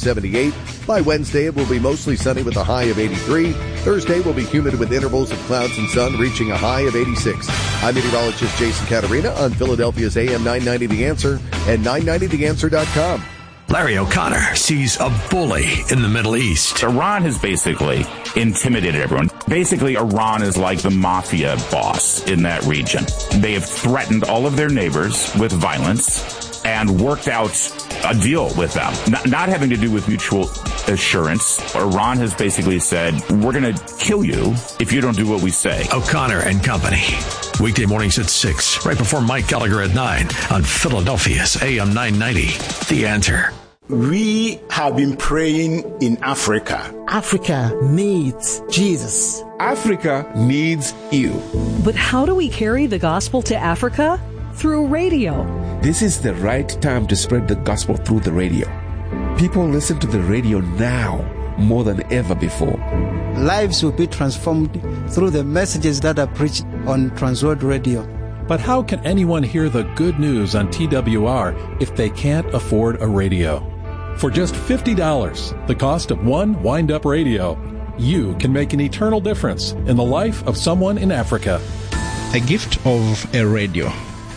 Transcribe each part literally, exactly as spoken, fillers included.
seventy-eight. By Wednesday, it will be mostly sunny with a high of eighty-three. Thursday will be humid with intervals of clouds and sun, reaching a high of eighty-six. I'm meteorologist Jason Caterina on Philadelphia's A M nine ninety The Answer and nine ninety the answer dot com. Larry O'Connor sees a bully in the Middle East. Iran has basically intimidated everyone. Basically, Iran is like the mafia boss in that region. They have threatened all of their neighbors with violence and worked out a deal with them, not, not having to do with mutual assurance. Iran has basically said, we're going to kill you if you don't do what we say. O'Connor and Company. Weekday mornings at six, right before Mike Gallagher at nine on Philadelphia's A M nine ninety. The Answer. We have been praying in Africa. Africa needs Jesus. Africa needs you. But how do we carry the gospel to Africa? Through radio. This is the right time to spread the gospel through the radio. People listen to the radio now more than ever before. Lives will be transformed through the messages that are preached on Transworld Radio. But how can anyone hear the good news on T W R if they can't afford a radio? For just fifty dollars, the cost of one wind-up radio, you can make an eternal difference in the life of someone in Africa. A gift of a radio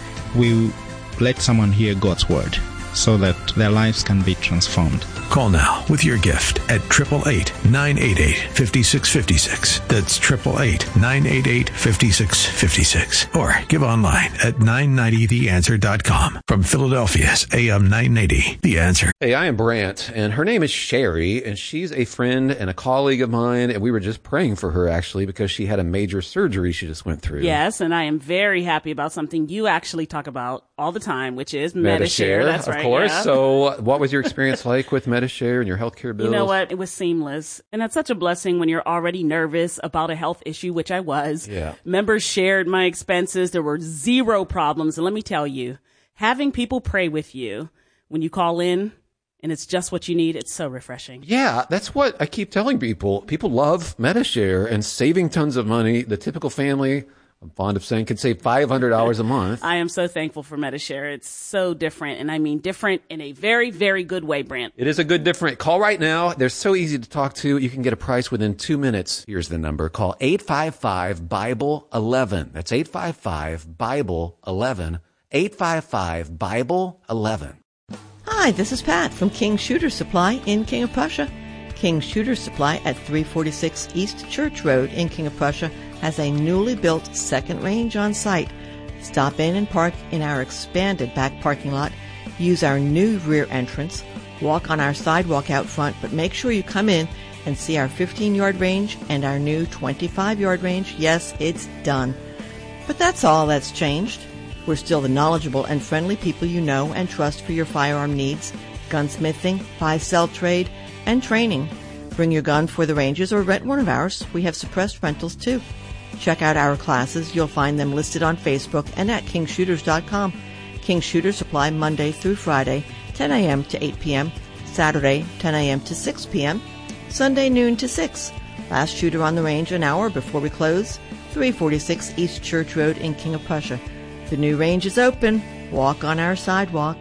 will let someone hear God's word so that their lives can be transformed. Call now with your gift at eight eight eight, nine eight eight, five six five six. That's eight eight eight, nine eight eight, five six five six. Or give online at nine ninety the answer dot com. From Philadelphia's A M nine ninety, The Answer. Hey, I am Brant, and her name is Sherry, and she's a friend and a colleague of mine, and we were just praying for her, actually, because she had a major surgery she just went through. Yes, and I am very happy about something you actually talk about all the time, which is Medi-Share. That's of right, course. yeah. So what was your experience like with Medi-Share and your healthcare bills? You know what? It was seamless. And that's such a blessing when you're already nervous about a health issue, which I was. Yeah. Members shared my expenses. There were zero problems. And let me tell you, having people pray with you when you call in and it's just what you need, it's so refreshing. Yeah, that's what I keep telling people. People love Medi-Share and saving tons of money. The typical family, I'm fond of saying, can save five hundred dollars a month. I am so thankful for Medi-Share. It's so different, and I mean different in a very, very good way, Brant. It is a good different. Call right now. They're so easy to talk to. You can get a price within two minutes. Here's the number. Call eight five five, Bible eleven. That's eight five five, Bible eleven. eight five five, Bible eleven. Hi, this is Pat from King Shooter Supply in King of Prussia. King Shooter Supply at three forty-six East Church Road in King of Prussia has a newly built second range on site. Stop in and park in our expanded back parking lot. Use our new rear entrance. Walk on our sidewalk out front, but make sure you come in and see our fifteen-yard range and our new twenty-five-yard range. Yes, it's done. But that's all that's changed. We're still the knowledgeable and friendly people you know and trust for your firearm needs, gunsmithing, buy-sell trade, and training. Bring your gun for the ranges or rent one of ours. We have suppressed rentals too. Check out our classes. You'll find them listed on Facebook and at king shooters dot com. King Shooter Supply Monday through Friday, ten a.m. to eight p.m., Saturday, ten a.m. to six p.m., Sunday noon to six. Last shooter on the range an hour before we close, three forty-six East Church Road in King of Prussia. The new range is open. Walk on our sidewalk.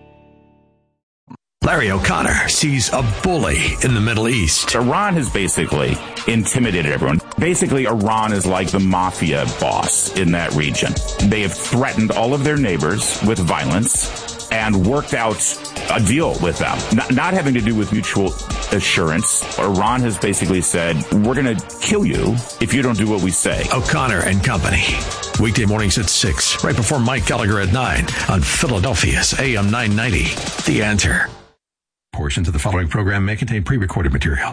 Larry O'Connor sees a bully in the Middle East. Iran has basically intimidated everyone. Basically, Iran is like the mafia boss in that region. They have threatened all of their neighbors with violence and worked out a deal with them, not, not having to do with mutual assurance. Iran has basically said, we're going to kill you if you don't do what we say. O'Connor and Company. Weekday mornings at six, right before Mike Gallagher at nine on Philadelphia's A M nine ninety. The Answer. Portions of the following program may contain pre-recorded material.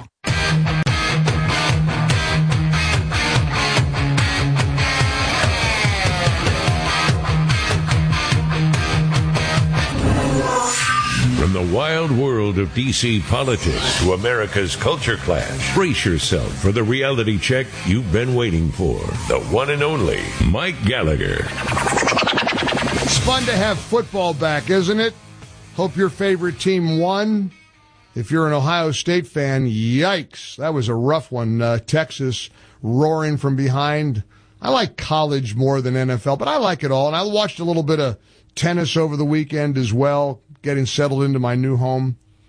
From the wild world of D C politics to America's culture clash, brace yourself for the reality check you've been waiting for. The one and only Mike Gallagher. It's fun to have football back, isn't it? Hope your favorite team won. If you're an Ohio State fan, yikes. That was a rough one. Uh, Texas roaring from behind. I like college more than N F L, but I like it all. And I watched a little bit of tennis over the weekend as well, getting settled into my new home.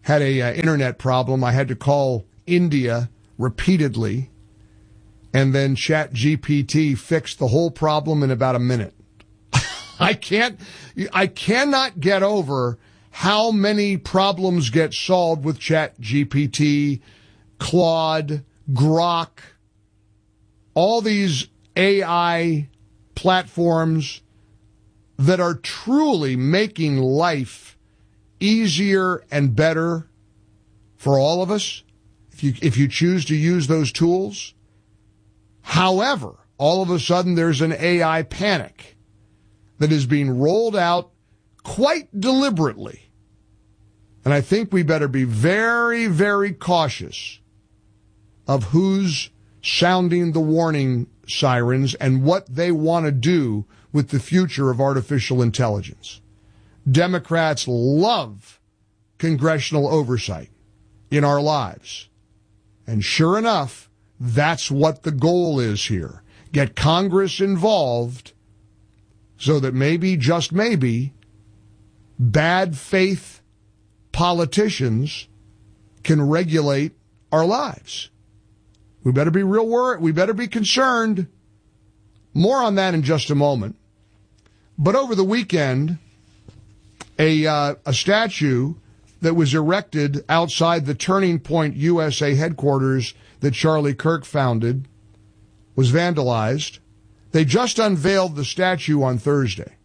had a uh, internet problem. I had to call India repeatedly, and then ChatGPT fixed the whole problem in about a minute. I can't, I cannot get over how many problems get solved with ChatGPT, Claude, Grok, all these A I platforms that are truly making life easier and better for all of us if you if you choose to use those tools. However, all of a sudden there's an A I panic that is being rolled out quite deliberately. And I think we better be very, very cautious of who's sounding the warning sirens and what they want to do with the future of artificial intelligence. Democrats love congressional oversight in our lives. And sure enough, that's what the goal is here. Get Congress involved so that maybe, just maybe, bad faith politicians can regulate our lives. We better be real worried. We better be concerned. More on that in just a moment. But over the weekend, a uh, a statue that was erected outside the Turning Point U S A headquarters that Charlie Kirk founded was vandalized. They just unveiled the statue on Thursday,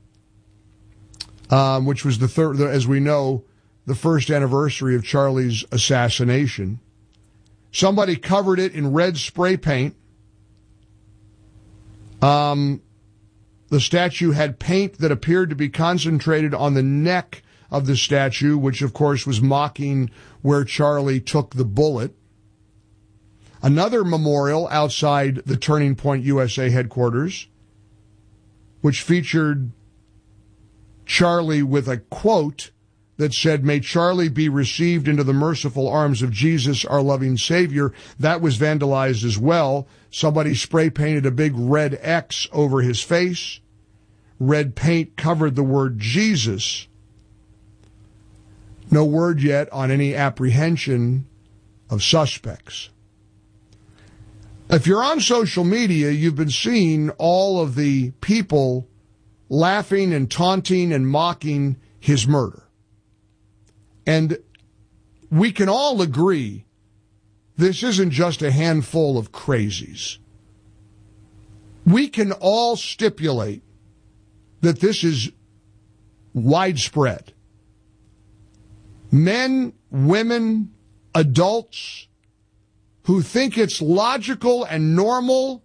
um, which was the third, as we know, the first anniversary of Charlie's assassination. Somebody covered it in red spray paint. Um, the statue had paint that appeared to be concentrated on the neck of the statue, which of course was mocking where Charlie took the bullet. Another memorial outside the Turning Point U S A headquarters, which featured Charlie with a quote that said, "May Charlie be received into the merciful arms of Jesus, our loving Savior." That was vandalized as well. Somebody spray painted a big red X over his face. Red paint covered the word Jesus. No word yet on any apprehension of suspects. If you're on social media, you've been seeing all of the people laughing and taunting and mocking his murder. And we can all agree this isn't just a handful of crazies. We can all stipulate that this is widespread. Men, women, adults who think it's logical and normal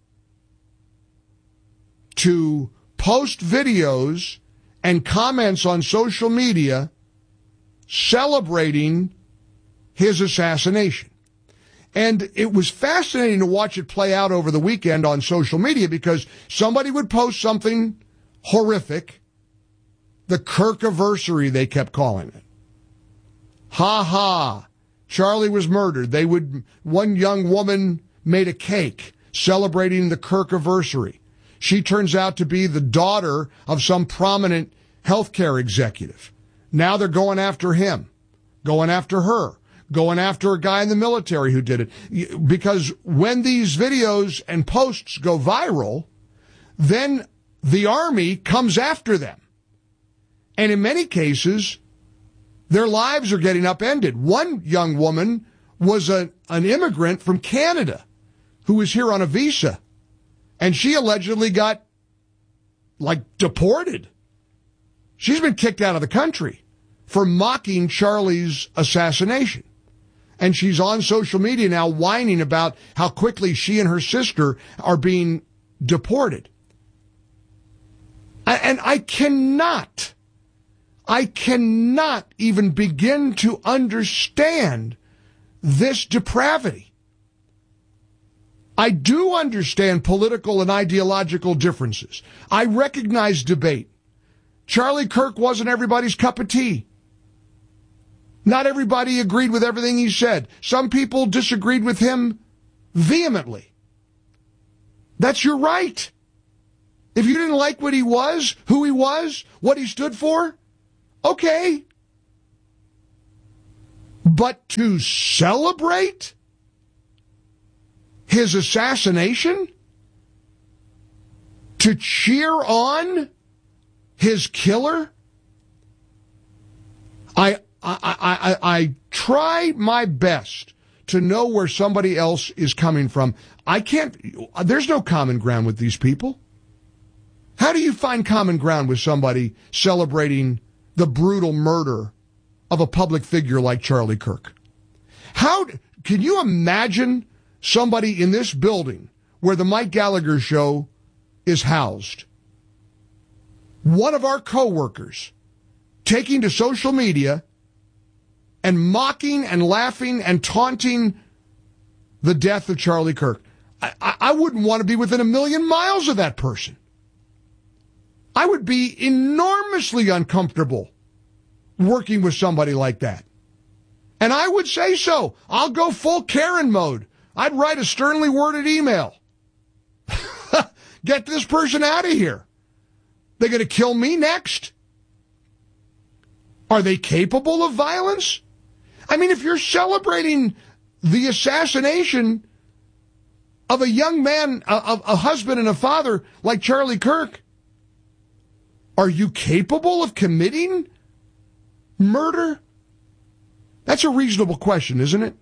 to post videos and comments on social media celebrating his assassination. And it was fascinating to watch it play out over the weekend on social media because somebody would post something horrific, the Kirkiversary, they kept calling it. Ha ha, Charlie was murdered. They would, one young woman made a cake celebrating the Kirkiversary. She turns out to be the daughter of some prominent healthcare executive. Now they're going after him, going after her, going after a guy in the military who did it. Because when these videos and posts go viral, then the army comes after them. And in many cases, their lives are getting upended. One young woman was a, an immigrant from Canada who was here on a visa. And she allegedly got, like, deported. She's been kicked out of the country for mocking Charlie's assassination. And she's on social media now whining about how quickly she and her sister are being deported. And I cannot, I cannot even begin to understand this depravity. I do understand political and ideological differences. I recognize debate. Charlie Kirk wasn't everybody's cup of tea. Not everybody agreed with everything he said. Some people disagreed with him vehemently. That's your right. If you didn't like what he was, who he was, what he stood for, okay. But to celebrate his assassination? To cheer on his killer? I, I, I, I try my best to know where somebody else is coming from. I can't, there's no common ground with these people. How do you find common ground with somebody celebrating the brutal murder of a public figure like Charlie Kirk? How, can you imagine somebody in this building where the Mike Gallagher Show is housed, one of our coworkers taking to social media and mocking and laughing and taunting the death of Charlie Kirk? I, I wouldn't want to be within a million miles of that person. I would be enormously uncomfortable working with somebody like that. And I would say so. I'll go full Karen mode. I'd write a sternly worded email. Get this person out of here. They're going to kill me next? Are they capable of violence? I mean, if you're celebrating the assassination of a young man, a, a husband and a father like Charlie Kirk, are you capable of committing murder? That's a reasonable question, isn't it?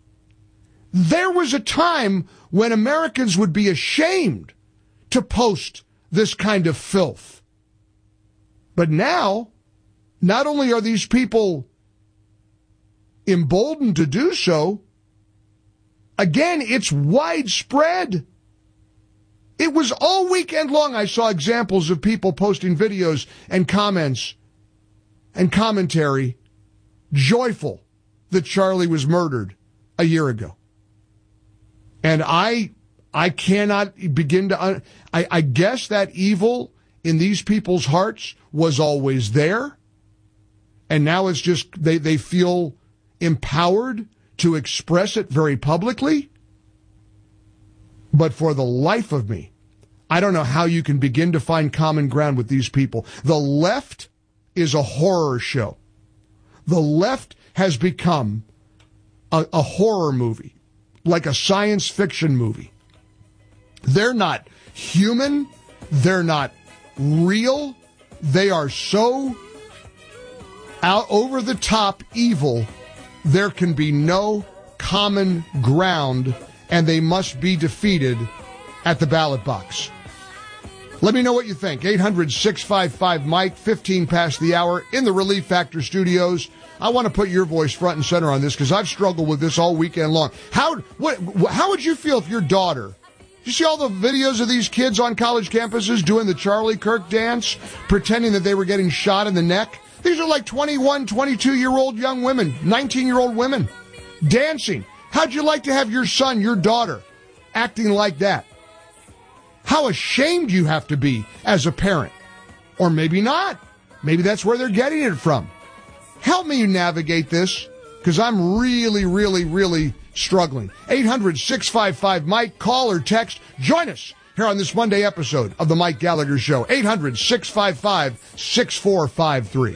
There was a time when Americans would be ashamed to post this kind of filth. But now, not only are these people emboldened to do so, again, it's widespread. It was all weekend long I saw examples of people posting videos and comments and commentary joyful that Charlie was murdered a year ago. And I I cannot begin to... Un- I, I guess that evil in these people's hearts was always there. And now it's just they, they feel empowered to express it very publicly. But for the life of me, I don't know how you can begin to find common ground with these people. The left is a horror show. The left has become a, a horror movie, like a science fiction movie. They're not human. They're not real. They are so out over the top evil, there can be no common ground, and they must be defeated at the ballot box. Let me know what you think. eight hundred, six five five, Mike, fifteen past the hour in the Relief Factor studios. I want to put your voice front and center on this because I've struggled with this all weekend long. How what? How would you feel if your daughter... You see all the videos of these kids on college campuses doing the Charlie Kirk dance, pretending that they were getting shot in the neck? These are like twenty-one, twenty-two-year-old young women, nineteen-year-old women, dancing. How'd you like to have your son, your daughter, acting like that? How ashamed you have to be as a parent. Or maybe not. Maybe that's where they're getting it from. Help me navigate this, because I'm really, really, really struggling. eight hundred, six five five, Mike. Call or text. Join us here on this Monday episode of The Mike Gallagher Show. eight hundred, six five five, six four five three.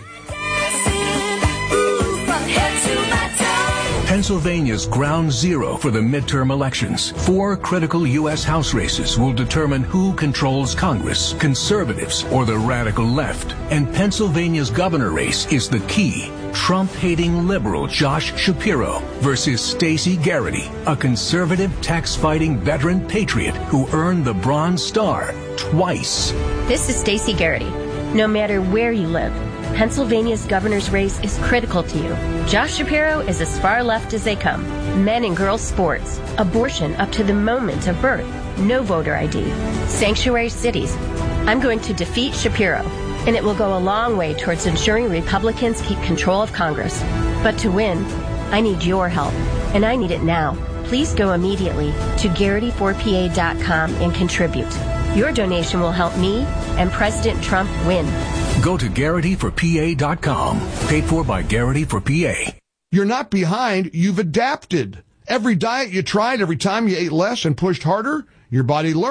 Pennsylvania's ground zero for the midterm elections. Four critical U S House races will determine who controls Congress, conservatives or the radical left. And Pennsylvania's governor race is the key. Trump-hating liberal Josh Shapiro versus Stacey Garrity, a conservative tax-fighting veteran patriot who earned the Bronze Star twice. This is Stacey Garrity. No matter where you live, Pennsylvania's governor's race is critical to you. Josh Shapiro is as far left as they come. Men and girls sports, abortion up to the moment of birth, no voter I D, sanctuary cities. I'm going to defeat Shapiro, and it will go a long way towards ensuring Republicans keep control of Congress. But to win, I need your help, and I need it now. Please go immediately to Garrity four P A dot com and contribute. Your donation will help me and President Trump win. Go to Garrity for P A dot com. Paid for by Garrity for P A. You're not behind. You've adapted. Every diet you tried, every time you ate less and pushed harder, your body learned.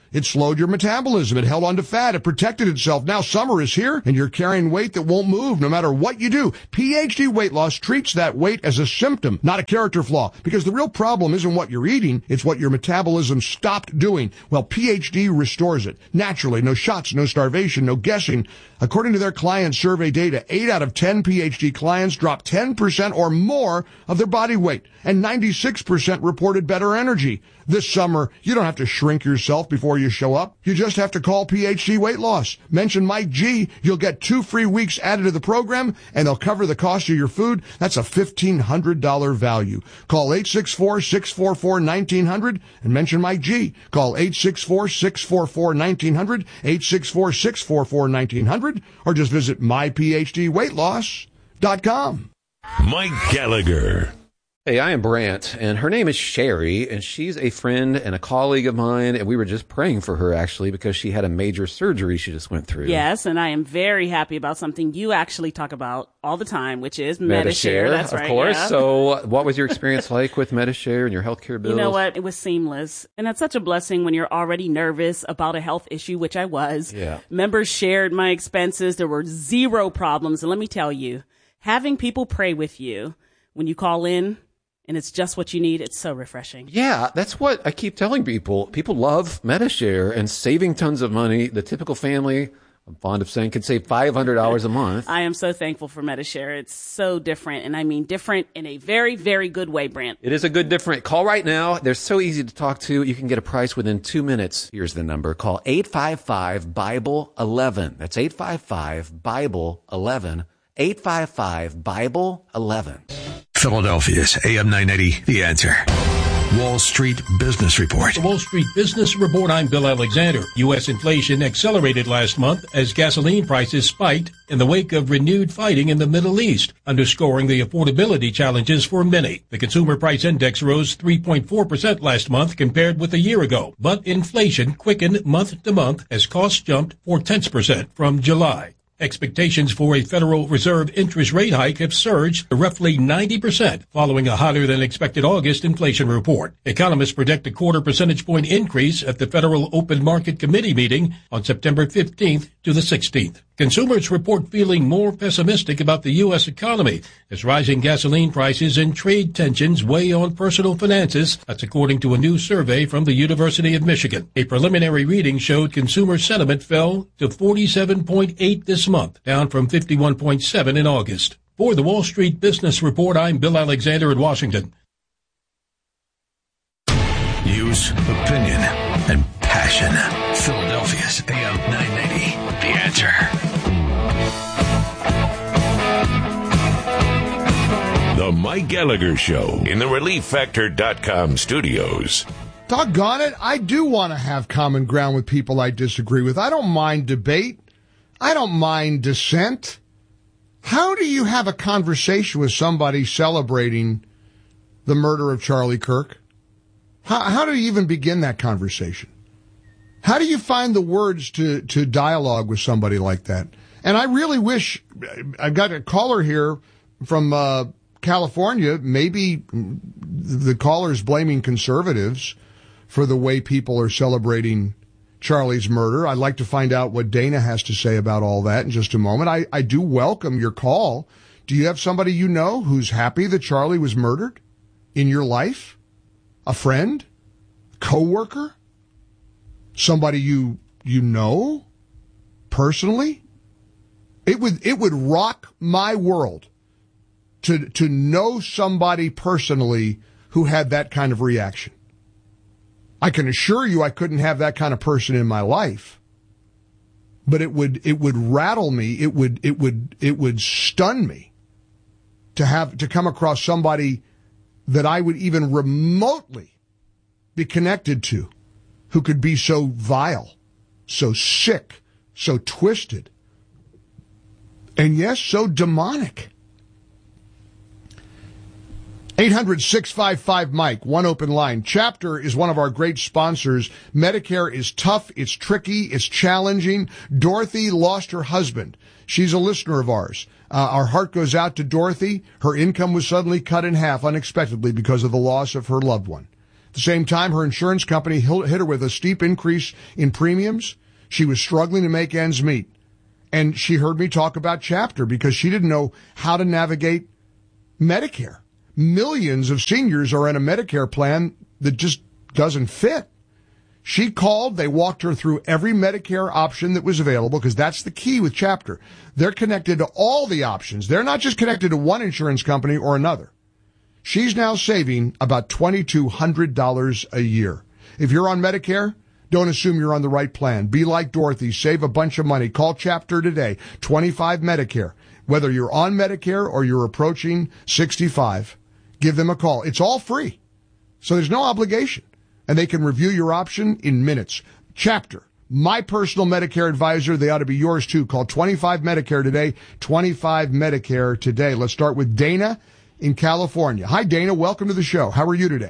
It slowed your metabolism. It held on to fat. It protected itself. Now summer is here, and you're carrying weight that won't move no matter what you do. P H D Weight Loss treats that weight as a symptom, not a character flaw, because the real problem isn't what you're eating, it's what your metabolism stopped doing. Well, P H D restores it. Naturally, no shots, no starvation, no guessing. According to their client survey data, eight out of ten P H D clients dropped ten percent or more of their body weight, and ninety-six percent reported better energy. This summer, you don't have to shrink yourself before you show up. You just have to call P H D Weight Loss. Mention Mike G. You'll get two free weeks added to the program, and they'll cover the cost of your food. That's a fifteen hundred dollars value. Call eight six four, six four four, one nine zero zero and mention Mike G. Call eight six four, six four four, one nine zero zero, eight six four, six four four, one nine zero zero, or just visit my p h d weight loss dot com. Mike Gallagher. Hey, I am Brant, and her name is Sherry, and she's a friend and a colleague of mine, and we were just praying for her, actually, because she had a major surgery she just went through. Yes, and I am very happy about something you actually talk about all the time, which is Medi-Share. That's of right, course. yeah. So what was your experience like with Medi-Share and your healthcare bills? You know what? It was seamless. And that's such a blessing when you're already nervous about a health issue, which I was. Yeah. Members shared my expenses. There were zero problems. And let me tell you, having people pray with you when you call in, and it's just what you need, it's so refreshing. Yeah, that's what I keep telling people. People love Medi-Share and saving tons of money. The typical family, I'm fond of saying, could save five hundred dollars a month. I am so thankful for Medi-Share. It's so different, and I mean different in a very, very good way, Brant. It is a good different. Call right now. They're so easy to talk to. You can get a price within two minutes. Here's the number. Call eight five five, Bible eleven. That's eight five five, Bible eleven. eight five five, Bible eleven. Philadelphia's A M nine ninety, The Answer. Wall Street Business Report. The Wall Street Business Report, I'm Bill Alexander. U S inflation accelerated last month as gasoline prices spiked in the wake of renewed fighting in the Middle East, underscoring the affordability challenges for many. The Consumer Price Index rose three point four percent last month compared with a year ago, but inflation quickened month to month as costs jumped four tenths percent from July. Expectations for a Federal Reserve interest rate hike have surged to roughly ninety percent following a hotter-than-expected August inflation report. Economists predict a quarter percentage point increase at the Federal Open Market Committee meeting on September fifteenth to the sixteenth. Consumers report feeling more pessimistic about the U S economy as rising gasoline prices and trade tensions weigh on personal finances. That's according to a new survey from the University of Michigan. A preliminary reading showed consumer sentiment fell to forty-seven point eight this month, down from fifty-one point seven in August. For the Wall Street Business Report, I'm Bill Alexander in Washington. News, opinion, and passion. Philadelphia's A M nine ninety, The Answer. The Mike Gallagher Show in the relief factor dot com studios. Doggone it, I do want to have common ground with people I disagree with. I don't mind debate. I don't mind dissent. How do you have a conversation with somebody celebrating the murder of Charlie Kirk? How, how do you even begin that conversation? How do you find the words to, to dialogue with somebody like that? And I really wish, I've got a caller here from uh, California. Maybe the caller is blaming conservatives for the way people are celebrating Charlie's murder. I'd like to find out what Dana has to say about all that in just a moment. I, I do welcome your call. Do you have somebody you know who's happy that Charlie was murdered in your life? A friend? Coworker? Somebody you you know personally? It would it would rock my world to to know somebody personally who had that kind of reaction. I can assure you I couldn't have that kind of person in my life. But it would it would rattle me, it would it would it would stun me to have to come across somebody that I would even remotely be connected to who could be so vile, so sick, so twisted, and yes, so demonic. eight hundred, six five five, Mike, one open line. Chapter is one of our great sponsors. Medicare is tough, it's tricky, it's challenging. Dorothy lost her husband. She's a listener of ours. Uh, our heart goes out to Dorothy. Her income was suddenly cut in half unexpectedly because of the loss of her loved one. the same time, her insurance company hit her with a steep increase in premiums. She was struggling to make ends meet. And she heard me talk about Chapter because she didn't know how to navigate Medicare. Millions of seniors are in a Medicare plan that just doesn't fit. She called. They walked her through every Medicare option that was available because that's the key with Chapter. They're connected to all the options. They're not just connected to one insurance company or another. She's now saving about two thousand two hundred dollars a year. If you're on Medicare, don't assume you're on the right plan. Be like Dorothy. Save a bunch of money. Call Chapter today. twenty-five Medicare. Whether you're on Medicare or you're approaching sixty-five, give them a call. It's all free. So there's no obligation. And they can review your option in minutes. Chapter, my personal Medicare advisor. They ought to be yours too. Call twenty-five Medicare today. twenty-five Medicare today. Let's start with Dana in California. Hi, Dana. Welcome to the show. How are you today?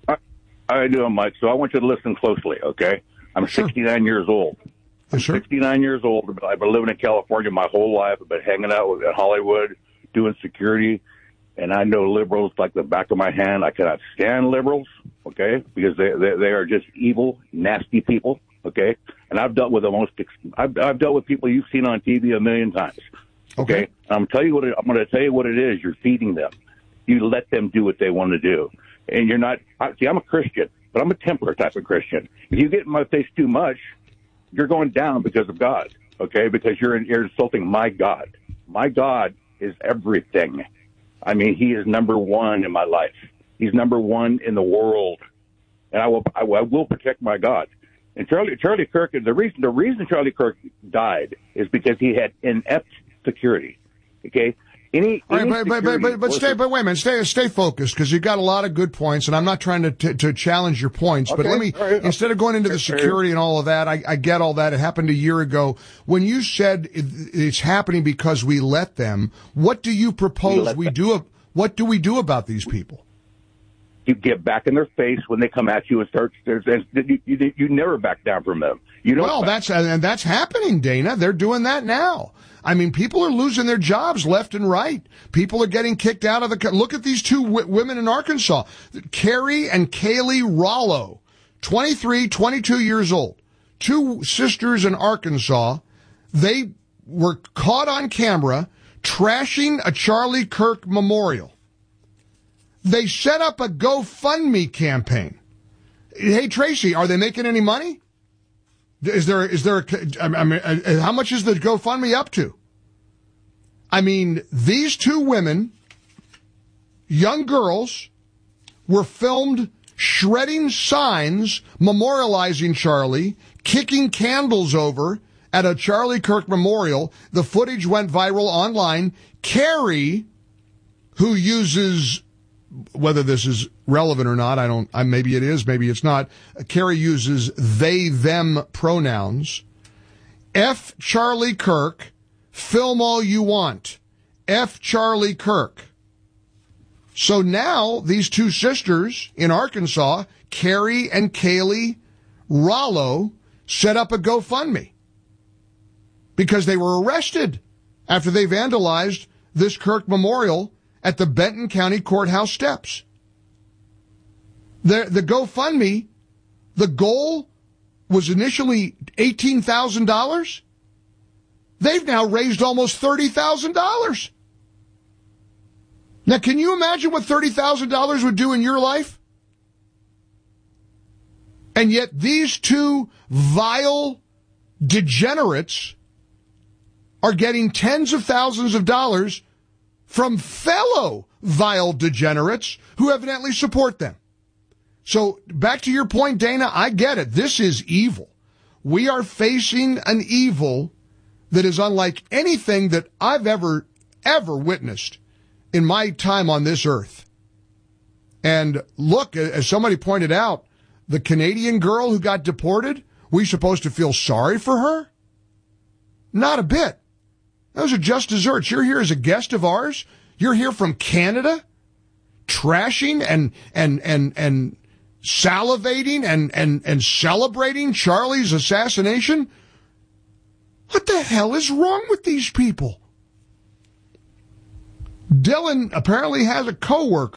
How are you doing, Mike? So I want you to listen closely, okay? I'm sure. sixty-nine years old. I'm sure. sixty-nine years old. I've been living in California my whole life. I've been hanging out with, in Hollywood, doing security, and I know liberals like the back of my hand. I cannot stand liberals, okay, because they they, they are just evil, nasty people, okay? And I've dealt with the most. I've, I've dealt with people you've seen on T V a million times, okay? okay? I'm tell you what it, I'm going to tell you what it is. You're feeding them. You let them do what they want to do. And you're not, see, I'm a Christian, but I'm a Templar type of Christian. If you get in my face too much, you're going down because of God, okay? Because you're, you're insulting my God. My God is everything. I mean, he is number one in my life. He's number one in the world. And I will, I will, I will protect my God. And Charlie, Charlie Kirk, the reason, the reason Charlie Kirk died is because he had inept security, okay? Any, All any right, but, but, but, but stay, but wait a minute, stay, stay focused, because you've got a lot of good points, and I'm not trying to, to, to challenge your points, okay, but let me, right, instead of going into the security and all of that, I, I get all that. It happened a year ago. When you said it, it's happening because we let them, what do you propose we, we do, what do we do about these people? You get back in their face when they come at you and start, and you, you, you never back down from them. You don't well, that's, and that's happening, Dana. They're doing that now. I mean, people are losing their jobs left and right. People are getting kicked out of the... Look at these two w- women in Arkansas. Carrie and Kaylee Rollo, twenty-three, twenty-two years old. Two sisters in Arkansas. They were caught on camera trashing a Charlie Kirk memorial. They set up a GoFundMe campaign. Hey, Tracy, are they making any money? Is there, is there, a, I mean, how much is the GoFundMe up to? I mean, these two women, young girls, were filmed shredding signs memorializing Charlie, kicking candles over at a Charlie Kirk memorial. The footage went viral online. Carrie, who uses, whether this is relevant or not, I don't, I, maybe it is, maybe it's not. Carrie uses they, them pronouns. F Charlie Kirk, film all you want. F Charlie Kirk. So now these two sisters in Arkansas, Carrie and Kaylee Rollo, set up a GoFundMe because they were arrested after they vandalized this Kirk memorial at the Benton County Courthouse steps. The, the GoFundMe, the goal was initially eighteen thousand dollars. They've now raised almost thirty thousand dollars. Now, can you imagine what thirty thousand dollars would do in your life? And yet these two vile degenerates are getting tens of thousands of dollars from fellow vile degenerates who evidently support them. So back to your point, Dana, I get it. This is evil. We are facing an evil that is unlike anything that I've ever, ever witnessed in my time on this earth. And look, as somebody pointed out, the Canadian girl who got deported, we supposed to feel sorry for her? Not a bit. Those are just desserts. You're here as a guest of ours. You're here from Canada, trashing and, and, and, and salivating and, and, and celebrating Charlie's assassination. What the hell is wrong with these people? Dylan apparently has a coworker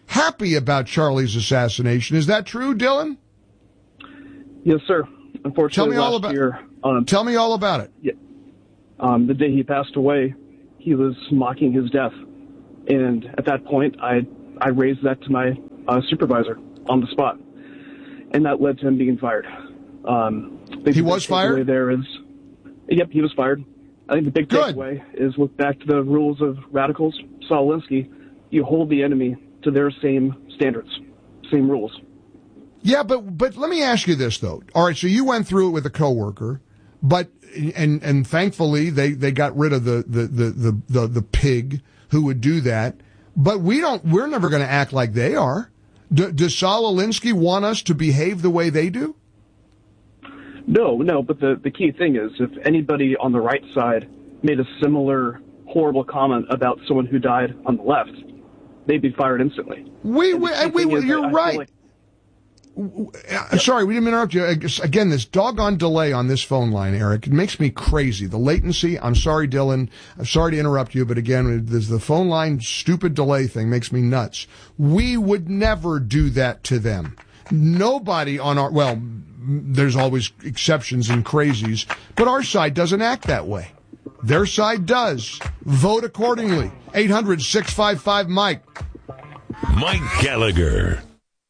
happy about Charlie's assassination. Is that true, Dylan? Yes, sir. Unfortunately, tell me all last about, year, um, tell me all about it. Yeah, um, the day he passed away, he was mocking his death. And at that point, I I raised that to my uh, supervisor on the spot. And that led to him being fired. Um, he was fired? There is, yep, he was fired. I think the big Good. takeaway is look back to the rules of radicals. Saul Alinsky, you hold the enemy to their same standards, same rules. Yeah, but but let me ask you this, though. All right, so you went through it with a coworker, but and and thankfully they, they got rid of the, the, the, the, the, the pig who would do that. But we don't. We're never going to act like they are. D- does Saul Alinsky want us to behave the way they do? No, no. But the, the key thing is, if anybody on the right side made a similar horrible comment about someone who died on the left, they'd be fired instantly. We, we, we, we you're I, right. I like, Sorry, we didn't interrupt you. Again, this doggone delay on this phone line, Eric, it makes me crazy. The latency, I'm sorry, Dylan. I'm sorry to interrupt you, but again, there's the phone line stupid delay thing makes me nuts. We would never do that to them. Nobody on our, well, there's always exceptions and crazies, but our side doesn't act that way. Their side does. Vote accordingly. eight hundred, six five five, Mike. Mike Gallagher.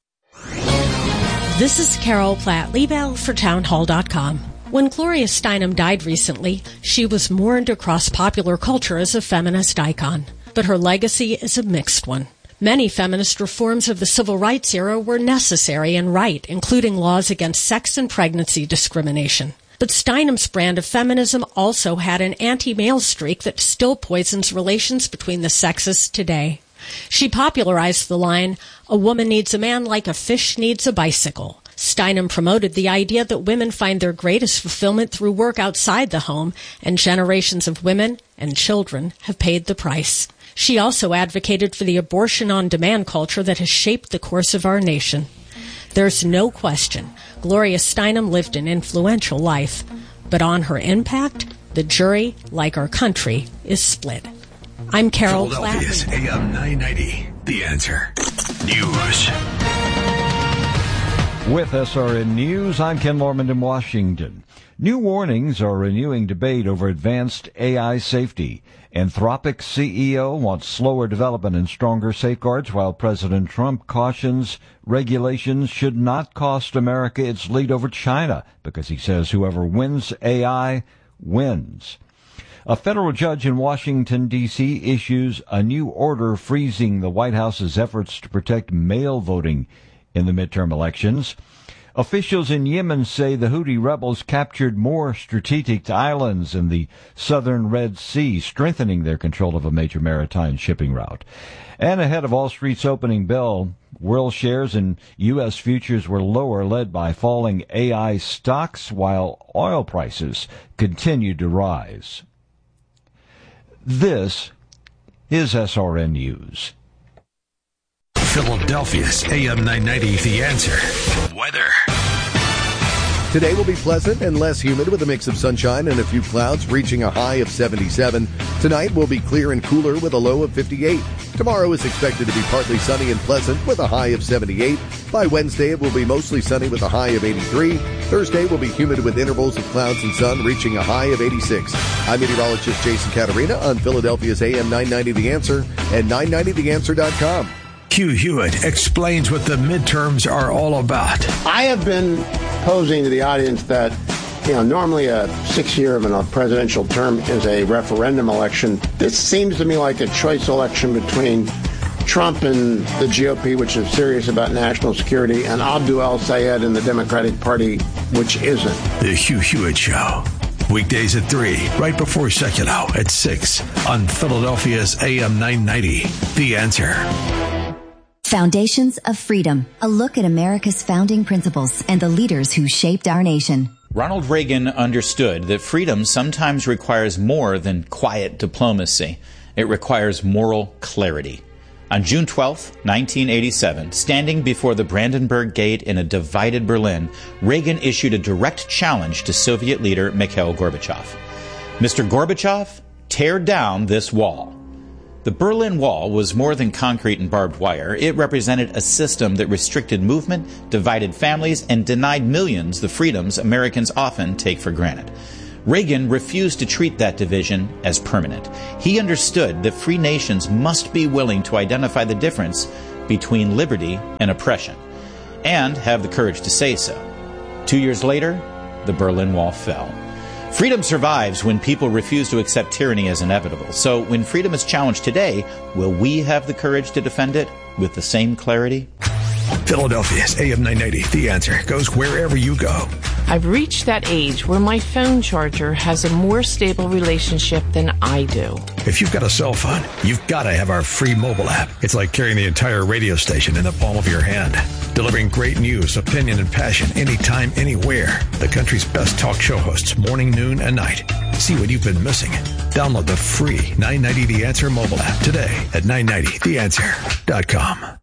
This is Carol Platt Liebel for townhall dot com. When Gloria Steinem died recently, she was mourned across popular culture as a feminist icon. But her legacy is a mixed one. Many feminist reforms of the civil rights era were necessary and right, including laws against sex and pregnancy discrimination. But Steinem's brand of feminism also had an anti-male streak that still poisons relations between the sexes today. She popularized the line, "A woman needs a man like a fish needs a bicycle." Steinem promoted the idea that women find their greatest fulfillment through work outside the home, and generations of women and children have paid the price. She also advocated for the abortion-on-demand culture that has shaped the course of our nation. There's no question Gloria Steinem lived an influential life, but on her impact, the jury, like our country, is split. I'm Carol Platt. Philadelphia's A M nine ninety, The Answer. News. With S R N News, I'm Ken Lorman in Washington. New warnings are renewing debate over advanced A I safety. Anthropic C E O wants slower development and stronger safeguards, while President Trump cautions regulations should not cost America its lead over China, because he says whoever wins A I wins. A federal judge in Washington, D C issues a new order freezing the White House's efforts to protect mail voting in the midterm elections. Officials in Yemen say the Houthi rebels captured more strategic islands in the southern Red Sea, strengthening their control of a major maritime shipping route. And ahead of Wall Street's opening bell, world shares and U S futures were lower, led by falling A I stocks, while oil prices continued to rise. This is S R N News. Philadelphia's A M nine ninety, The Answer. Weather. Today will be pleasant and less humid with a mix of sunshine and a few clouds, reaching a high of seventy-seven. Tonight will be clear and cooler with a low of fifty-eight. Tomorrow is expected to be partly sunny and pleasant with a high of seventy-eight. By Wednesday, it will be mostly sunny with a high of eighty-three. Thursday will be humid with intervals of clouds and sun, reaching a high of eighty-six. I'm meteorologist Jason Catarina on Philadelphia's A M nine ninety The Answer and nine ninety the answer dot com. Hugh Hewitt explains what the midterms are all about. I have been posing to the audience that, you know, normally a six-year of a presidential term is a referendum election. This seems to me like a choice election between Trump and the G O P, which is serious about national security, and Abdul El-Sayed and the Democratic Party, which isn't. The Hugh Hewitt Show. Weekdays at three, right before Seculo at six on Philadelphia's A M nine ninety. The Answer. Foundations of Freedom, a look at America's founding principles and the leaders who shaped our nation. Ronald Reagan understood that freedom sometimes requires more than quiet diplomacy. It requires moral clarity. On June twelfth, nineteen eighty-seven, standing before the Brandenburg Gate in a divided Berlin, Reagan issued a direct challenge to Soviet leader Mikhail Gorbachev. Mister Gorbachev, tear down this wall. The The Berlin Wall was more than concrete and barbed wire. It represented a system that restricted movement, divided families, and denied millions the freedoms Americans often take for granted. Reagan refused to treat that division as permanent. He understood that free nations must be willing to identify the difference between liberty and oppression, and have the courage to say so. Two years later, the Berlin Wall fell. Freedom survives when people refuse to accept tyranny as inevitable. So when freedom is challenged today, will we have the courage to defend it with the same clarity? Philadelphia's A M nine ninety, The Answer, goes wherever you go. I've reached that age where my phone charger has a more stable relationship than I do. If you've got a cell phone, you've got to have our free mobile app. It's like carrying the entire radio station in the palm of your hand. Delivering great news, opinion, and passion anytime, anywhere. The country's best talk show hosts, morning, noon, and night. See what you've been missing. Download the free nine ninety The Answer mobile app today at nine ninety the answer dot com.